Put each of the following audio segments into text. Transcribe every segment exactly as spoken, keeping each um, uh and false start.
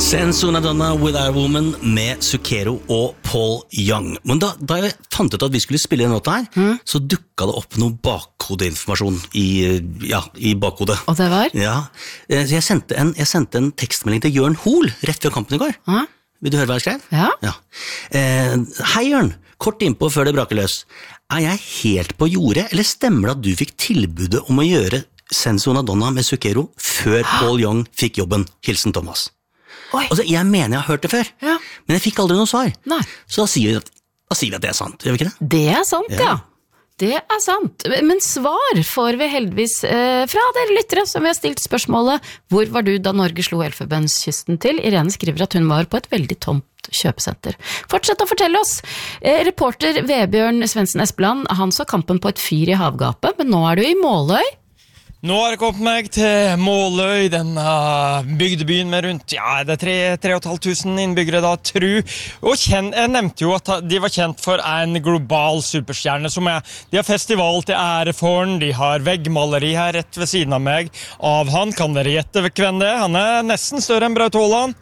Senza una donna with a woman med Zucchero og Paul Young. Men da, da jeg fant ut at vi skulle spille en låt her, mm. så dukket det opp noe bakkodeinformasjon i, ja, i bakkodet. Og det var? Ja, så jeg sendte en, jeg sendte en tekstmelding til Jørn Hoel rett før kampen i går. Mm. Vil du høre hva jeg skrev? Ja. ja. Eh, Hei Jørn, kort innpå før det braker løs. Er jeg helt på jordet, eller stemmer det at du fikk tilbudet om å gjøre Senza una donna med Zucchero før Paul Young fikk jobben? Hilsen Thomas. Altså, jeg mener jeg har hørt det før, ja. men jeg fikk aldri noe svar. Nei. Så da sier, vi at, da sier vi at det er sant, gjør vi ikke det? Det er sant, ja. ja. Det er sant. Men svar får vi heldigvis eh, fra dere lyttere som vi har stilt spørsmålet hvor var du da Norge slo Elfenbenskysten til? Irene skriver at hun var på et veldig tomt kjøpesenter. Fortsett å fortelle oss. Eh, reporter Vebjørn Svendsen Espeland, han så kampen på et fyr i havgapet, men nå er du i Måløy. Nå har jeg kommet meg til Måløy, denne bygdebyen med rundt, ja, det er tre, tre og et halvt tusen innbyggere da, tru. Og kjen, jeg nevnte jo at de var kjent for en global superstjerne, som er, de har festival til ære for den, de har veggmaleri her rett ved siden av meg. Av han kan dere gjette hvem det er, han er nesten større enn Braut Haaland.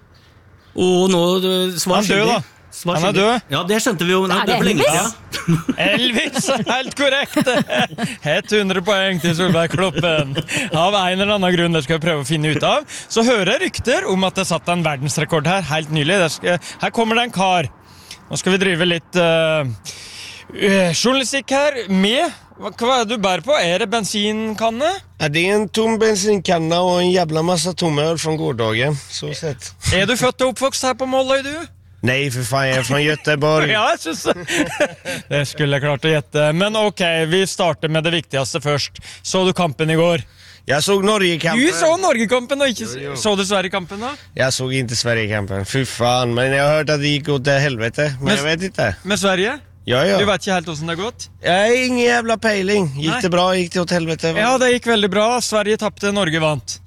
Og nå, svar han død da. Han er død. Ja, det skjønte vi jo. Det er det Elvis? Ja. Elvis, helt korrekt. hundre poeng til Solveig Kloppen. Av en eller annen grunn det skal jeg prøve å finne ut av. Så hører jeg rykter om at det satt en verdensrekord her, helt nylig. Skal, her kommer det en kar. Nå skal vi drive litt uh, uh, journalistikk her med... Hva er det du bærer på? Er det bensinkanne? Ja, det er en tom bensinkanne og en jævla masse tomøl fra gårdagen. Så sett. Er du født og oppvokst her på Måløy, du? Nej, för fan, jag är från Göteborg. Ja, jag synes det skulle jeg klart å gjette. Men ok, vi starter med det viktigste først. Så du kampen i går? Jag såg Norge-kampen. Du så Norge-kampen og ikke jo, jo. Så du Sverige-kampen då? Jag såg inte Sverige-kampen. Fy fan, men jag har hört att det gick åt det helvete. Men, men jag vet inte. Med Sverige? Ja, ja. Du vet ikke helt hvordan det har gått? Jag har ingen jävla pejling. Gick Nej. det bra? Gick det åt helvete? Ja, det gikk veldig bra. Sverige tappte, Norge vant.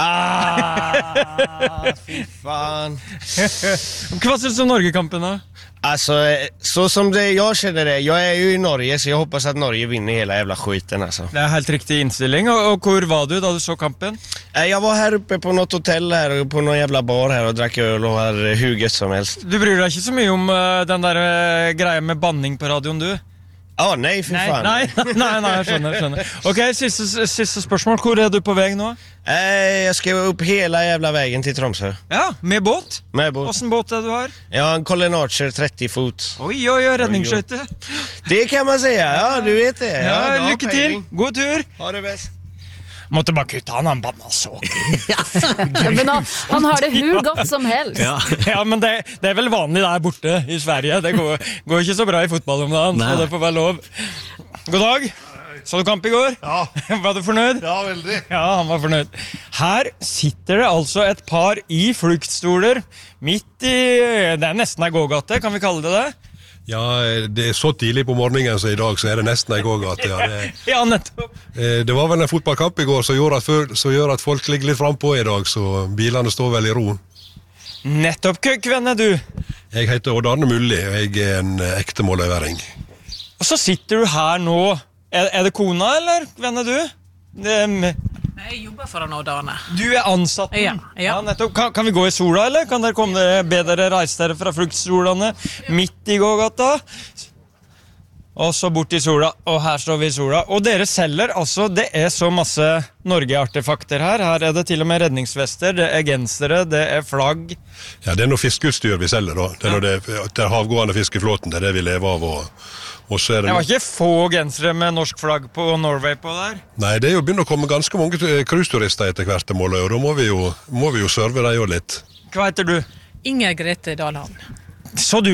Ah, fy fan. Vad syns du om Norge-kampen då? Alltså, så som det jag känner det, jag är ju i Norge så jag hoppas att Norge vinner hela jävla skiten alltså. Det är helt riktig inställning. Och, och hvor var du då du så kampen? Jag var här uppe på något hotell här och på någon jävla bar här och drack öl och var hur gött som helst. Du bryr deg ikke så mye om uh, den der uh, greia med banning på radioen du? Ja, oh, nej, för nej, fan. Nej, nej, nej, jag skjønner, jag skjønner. Okej, sista, sista spørsmål. Hvor er du på väg nu? Eh, jag ska upp hela jävla vägen till Tromsø. Ja, med båt? Med båt. Hvordan båt er du har? Jag har en Colin Archer trettio fot. Oj, oj, oj, räddningsskytte. Det kan man säga, ja, du vet det. Ja, ja lycka till. God tur. Ha det bäst. Måtte bare kutte han, han banna så. Ja, men han, han har det hur godt som helst. Ja, ja men det, det er vel vanlig der borte i Sverige. Det går, går ikke så bra i fotball om dagen, så det får være lov. God dag. Så du kamp i går? Ja. Var du fornøyd? Ja, veldig. Ja, han var fornøyd. Her sitter det altså et par i fluktstoler, midt i, det er nesten en gågate, kan vi kalle det det? Ja, det er så tidlig på morgenen så i dag så er det nesten en gågate. Ja, det, ja, nettopp. det var vel en fotballkamp i går som gjør at, så gjør at folk ligger litt frempå i dag, så bilene står vel i ro. Nettopp. Hvem er du? Jeg heter Odd Arne Mulli, og jeg er en ekte måløyværing. Og så sitter du her nå. Er, er det kona, eller? Hvem er du? Det er med... Nei, jeg jobber for han Odd Arne. Du er ansatt? Ja, ja. Ja, nettopp. Kan, kan vi gå i sola, eller? Kan dere komme dere, be dere reise dere fra fruktstolene midt i gågata? Og så bort i sola, og her står vi i sola. Og dere selger, altså, det er så masse Norge-artefakter her. Her er det til og med redningsvester, det er gensere, det er flagg. Ja, det er noe fiskeutstyr vi selger da. Det er, ja. det, det er havgående fiskeflåten, det er det vi lever av. Og, og så er det... Det var ikke få gensere med norsk flagg på Norway på der? Nei, det er jo begynt å komme ganske mange cruise-turister etter hvert til Måløy, og da må vi jo, må vi jo serve deg jo litt. Hva heter du? Inger Grete Dalhavn. Så du